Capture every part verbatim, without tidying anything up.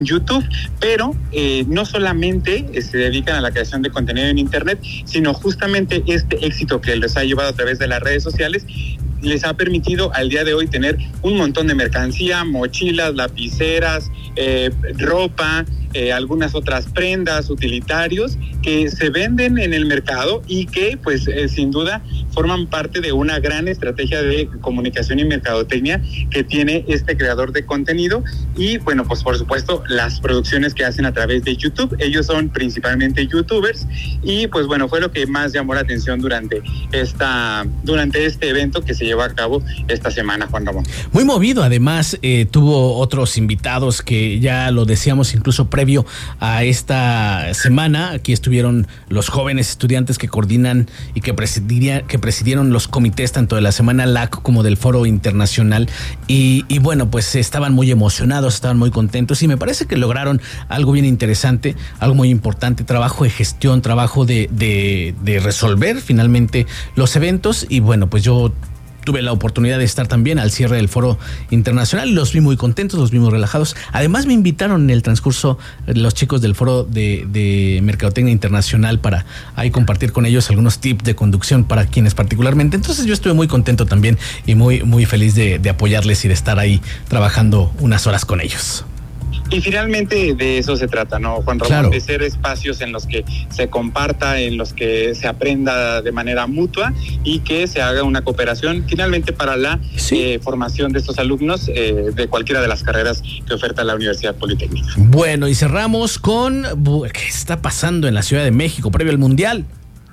YouTube, pero eh, no solamente eh, se dedican a la creación de contenido en Internet, sino justamente este éxito que les ha llevado a través de las redes sociales les ha permitido al día de hoy tener un montón de mercancía, mochilas, lapiceras, eh, ropa, eh, algunas otras prendas, utilitarios que se venden en el mercado y que pues eh, sin duda forman parte de una gran estrategia de comunicación y mercadotecnia que tiene este creador de contenido y bueno, pues por supuesto las producciones que hacen a través de YouTube. Ellos son principalmente youtubers y pues bueno, fue lo que más llamó la atención durante esta durante este evento que se llevó a cabo esta semana, Juan Ramón. Muy movido, además eh, tuvo otros invitados que ya lo decíamos incluso previo a esta semana. Aquí estuvieron los jóvenes estudiantes que coordinan y que presidirían, que presidieron los comités tanto de la Semana L A C como del Foro Internacional y, y bueno, pues estaban muy emocionados, estaban muy contentos y me parece que lograron algo bien interesante, algo muy importante, trabajo de gestión, trabajo de, de, de resolver finalmente los eventos y bueno, pues yo tuve la oportunidad de estar también al cierre del Foro Internacional y los vi muy contentos, los vi muy relajados. Además me invitaron en el transcurso los chicos del Foro de, de Mercadotecnia Internacional para ahí compartir con ellos algunos tips de conducción para quienes particularmente. Entonces yo estuve muy contento también y muy, muy feliz de, de apoyarles y de estar ahí trabajando unas horas con ellos. Y finalmente de eso se trata, ¿no, Juan Ramón? Claro. De ser espacios en los que se comparta, en los que se aprenda de manera mutua y que se haga una cooperación finalmente para la sí. eh, formación de estos alumnos eh, de cualquiera de las carreras que oferta la Universidad Politécnica. Bueno, y cerramos con ¿qué está pasando en la Ciudad de México previo al Mundial?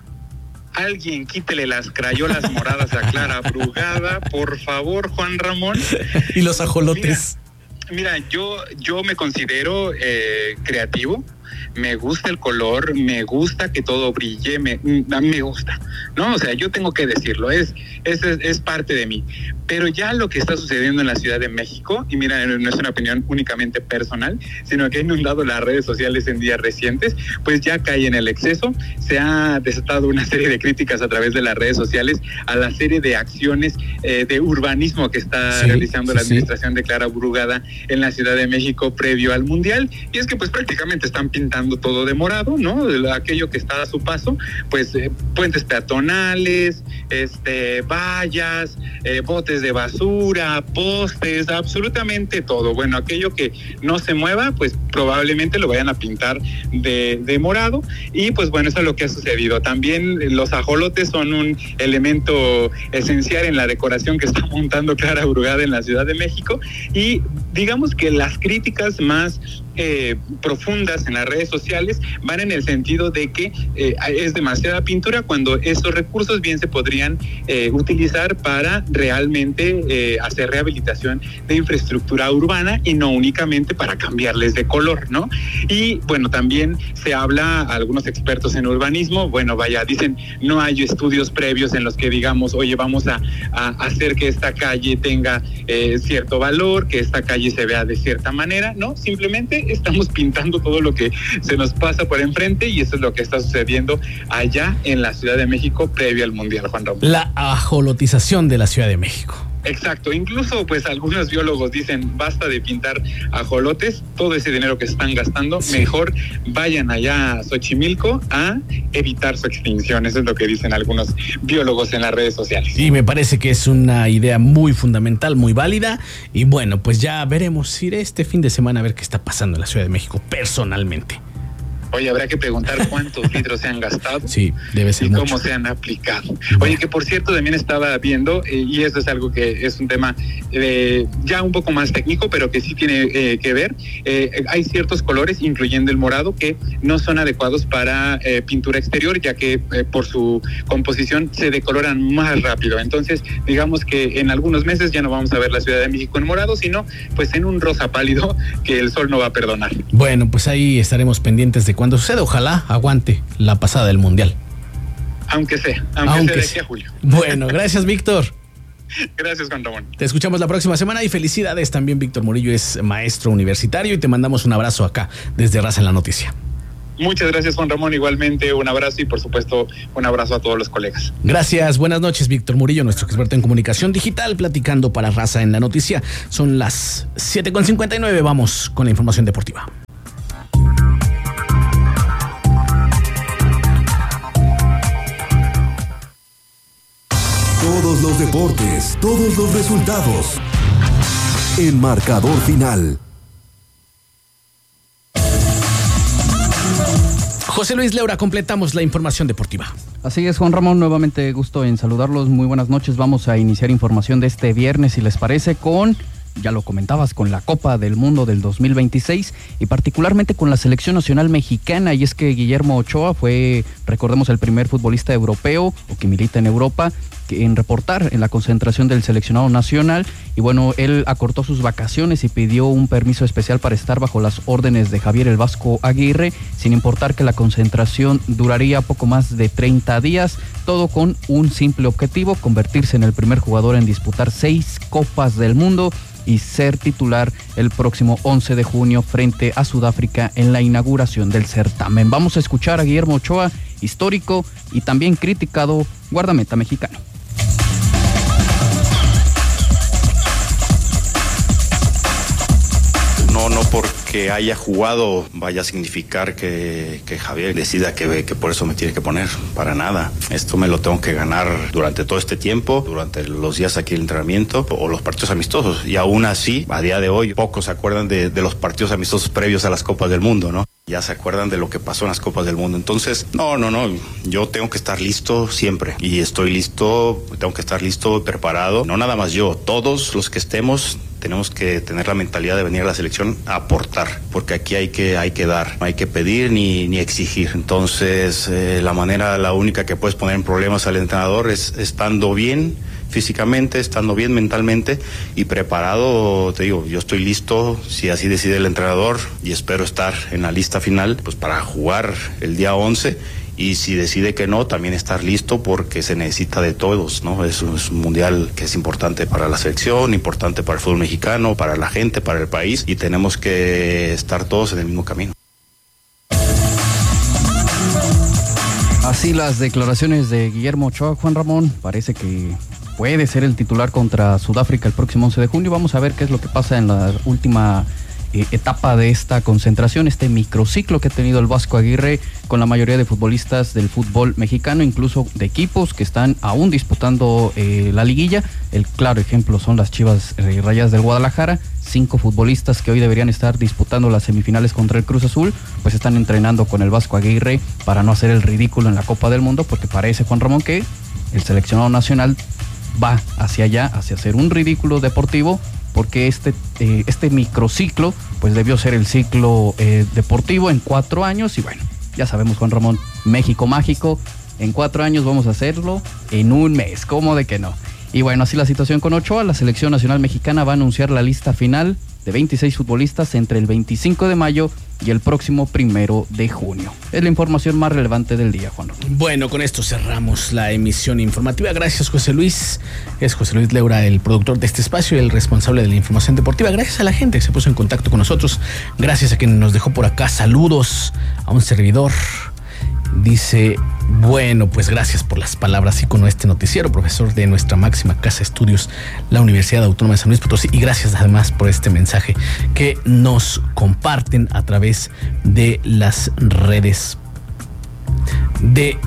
Alguien quítele las crayolas moradas a Clara Brugada, por favor, Juan Ramón. Y los ajolotes. Mira, Mira, yo, yo me considero eh, creativo, me gusta el color, me gusta que todo brille, me, a mí me gusta, ¿no? O sea, yo tengo que decirlo, es, es, es parte de mí. Pero ya lo que está sucediendo en la Ciudad de México, y mira, no es una opinión únicamente personal, sino que ha inundado las redes sociales en días recientes, pues ya cae en el exceso. Se ha desatado una serie de críticas a través de las redes sociales a la serie de acciones eh, de urbanismo que está sí, realizando sí, la administración sí. de Clara Brugada en la Ciudad de México previo al Mundial. Y es que pues prácticamente están pintando todo de morado, ¿no? Aquello que está a su paso, pues eh, puentes peatonales, este, vallas, eh, botes de basura, postes, absolutamente todo. Bueno, aquello que no se mueva, pues probablemente lo vayan a pintar de, de morado. Y pues bueno, eso es lo que ha sucedido. También los ajolotes son un elemento esencial en la decoración que está montando Clara Brugada en la Ciudad de México. Y digamos que las críticas más eh, profundas en las redes sociales van en el sentido de que eh, es demasiada pintura cuando esos recursos bien se podrían eh, utilizar para realmente eh, hacer rehabilitación de infraestructura urbana y no únicamente para cambiarles de color, ¿no? Y bueno, también se habla, algunos expertos en urbanismo, bueno, vaya, dicen, no hay estudios previos en los que digamos, oye, vamos a, a hacer que esta calle tenga eh, cierto valor, que esta calle se vea de cierta manera, ¿no? Simplemente estamos pintando todo lo que se nos pasa por enfrente y eso es lo que está sucediendo allá en la Ciudad de México previo al Mundial, Juan Ramón. La ajolotización de la Ciudad de México. Exacto, incluso pues algunos biólogos dicen basta de pintar ajolotes, todo ese dinero que están gastando, sí. mejor vayan allá a Xochimilco a evitar su extinción, eso es lo que dicen algunos biólogos en las redes sociales. Y me parece que es una idea muy fundamental, muy válida y bueno, pues ya veremos, iré este fin de semana a ver qué está pasando en la Ciudad de México personalmente. Oye, habrá que preguntar cuántos litros se han gastado. Sí, debe ser y mucho. Cómo se han aplicado. Oye, que por cierto también estaba viendo, eh, y esto es algo que es un tema eh, ya un poco más técnico, pero que sí tiene eh, que ver. Eh, hay ciertos colores, incluyendo el morado, que no son adecuados para eh, pintura exterior, ya que eh, por su composición se decoloran más rápido. Entonces, digamos que en algunos meses ya no vamos a ver la Ciudad de México en morado, sino pues en un rosa pálido que el sol no va a perdonar. Bueno, pues ahí estaremos pendientes de cuando suceda, ojalá aguante la pasada del Mundial. Aunque sea, aunque, aunque sea de aquí a julio. Bueno, gracias, Víctor. Gracias, Juan Ramón. Te escuchamos la próxima semana y felicidades también. Víctor Murillo es maestro universitario y te mandamos un abrazo acá desde Raza en la Noticia. Muchas gracias, Juan Ramón. Igualmente, un abrazo y, por supuesto, un abrazo a todos los colegas. Gracias. Buenas noches, Víctor Murillo, nuestro experto en comunicación digital, platicando para Raza en la Noticia. Son las siete con cincuenta y nueve. Vamos con la información deportiva. Todos los deportes, todos los resultados. En Marcador Final. José Luis Leura, completamos la información deportiva. Así es, Juan Ramón, nuevamente gusto en saludarlos. Muy buenas noches. Vamos a iniciar información de este viernes, si les parece, con, ya lo comentabas, con la Copa del Mundo del dos mil veintiséis y particularmente con la selección nacional mexicana. Y es que Guillermo Ochoa fue, recordemos, el primer futbolista europeo o que milita en Europa en reportar en la concentración del seleccionado nacional, y bueno, él acortó sus vacaciones y pidió un permiso especial para estar bajo las órdenes de Javier el Vasco Aguirre, sin importar que la concentración duraría poco más de treinta días, todo con un simple objetivo: convertirse en el primer jugador en disputar seis Copas del Mundo y ser titular el próximo once de junio frente a Sudáfrica en la inauguración del certamen. Vamos a escuchar a Guillermo Ochoa, histórico y también criticado guardameta mexicano. No, no porque haya jugado vaya a significar que, que Javier decida que, que por eso me tiene que poner, para nada. Esto me lo tengo que ganar durante todo este tiempo, durante los días aquí del entrenamiento o los partidos amistosos. Y aún así, a día de hoy, pocos se acuerdan de, de los partidos amistosos previos a las Copas del Mundo, ¿no? Ya se acuerdan de lo que pasó en las Copas del Mundo. Entonces, no, no, no, yo tengo que estar listo siempre. Y estoy listo, tengo que estar listo, preparado. No nada más yo, todos los que estemos tenemos que tener la mentalidad de venir a la selección a aportar, porque aquí hay que hay que dar, no hay que pedir ni, ni exigir. Entonces, eh, la manera, la única que puedes poner en problemas al entrenador es estando bien físicamente, estando bien mentalmente y preparado. Te digo, yo estoy listo, si así decide el entrenador, y espero estar en la lista final, pues para jugar el día once. Y si decide que no, también estar listo, porque se necesita de todos, ¿no? Es un, es un mundial que es importante para la selección, importante para el fútbol mexicano, para la gente, para el país, y tenemos que estar todos en el mismo camino. Así las declaraciones de Guillermo Ochoa. Juan Ramón, parece que puede ser el titular contra Sudáfrica el próximo once de junio. Vamos a ver qué es lo que pasa en la última Eh, etapa de esta concentración, este microciclo que ha tenido el Vasco Aguirre con la mayoría de futbolistas del fútbol mexicano, incluso de equipos que están aún disputando eh, la liguilla. El claro ejemplo son las Chivas eh, Rayadas del Guadalajara. Cinco futbolistas que hoy deberían estar disputando las semifinales contra el Cruz Azul, pues están entrenando con el Vasco Aguirre para no hacer el ridículo en la Copa del Mundo, porque parece, Juan Ramón, que el seleccionado nacional va hacia allá, hacia hacer un ridículo deportivo, porque este, eh, este microciclo pues debió ser el ciclo eh, deportivo en cuatro años, y bueno, ya sabemos, Juan Ramón, México mágico, en cuatro años vamos a hacerlo en un mes, ¿cómo de que no? Y bueno, así la situación con Ochoa. La selección nacional mexicana va a anunciar la lista final de veintiséis futbolistas entre el veinticinco de mayo y el próximo primero de junio. Es la información más relevante del día, Juan Ramón. Bueno, con esto cerramos la emisión informativa. Gracias, José Luis. Es José Luis Leura, el productor de este espacio y el responsable de la información deportiva. Gracias a la gente que se puso en contacto con nosotros. Gracias a quien nos dejó por acá saludos, a un servidor. Dice, bueno, pues gracias por las palabras y con este noticiero, profesor de nuestra máxima casa de estudios, la Universidad Autónoma de San Luis Potosí, y gracias además por este mensaje que nos comparten a través de las redes de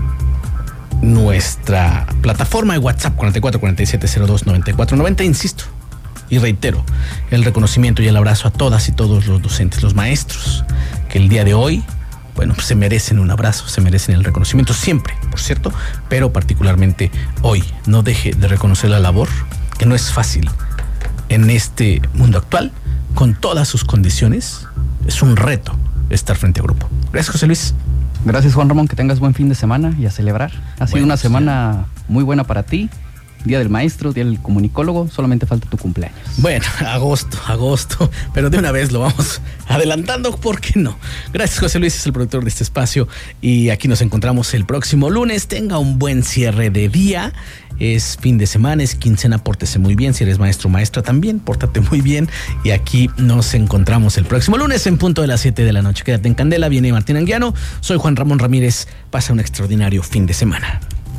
nuestra plataforma de WhatsApp cuarenta y cuatro cuarenta y siete cero dos noventa y cuatro noventa. Insisto y reitero el reconocimiento y el abrazo a todas y todos los docentes, los maestros, que el día de hoy, bueno, pues se merecen un abrazo, se merecen el reconocimiento siempre, por cierto, pero particularmente hoy. No deje de reconocer la labor, que no es fácil en este mundo actual, con todas sus condiciones. Es un reto estar frente a grupo. Gracias, José Luis. Gracias, Juan Ramón, que tengas buen fin de semana y a celebrar. Ha sido bueno, una semana muy buena para ti Día del maestro, día del comunicólogo, solamente falta tu cumpleaños. Bueno, agosto, agosto, pero de una vez lo vamos adelantando, ¿por qué no? Gracias, José Luis, es el productor de este espacio y aquí nos encontramos el próximo lunes. Tenga un buen cierre de día. Es fin de semana, es quincena, pórtese muy bien. Si eres maestro o maestra también, pórtate muy bien. Y aquí nos encontramos el próximo lunes en punto de las siete de la noche. Quédate en Candela, viene Martín Anguiano. Soy Juan Ramón Ramírez. Pasa un extraordinario fin de semana.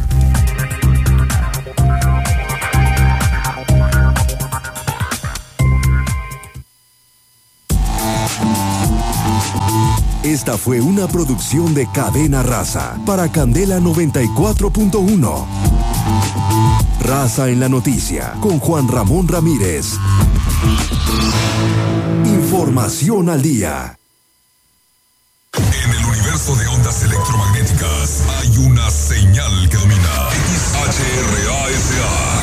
Esta fue una producción de Cadena Raza para Candela noventa y cuatro punto uno. Raza en la noticia con Juan Ramón Ramírez. Información al día. En el universo de ondas electromagnéticas hay una señal que domina. X H R A S A.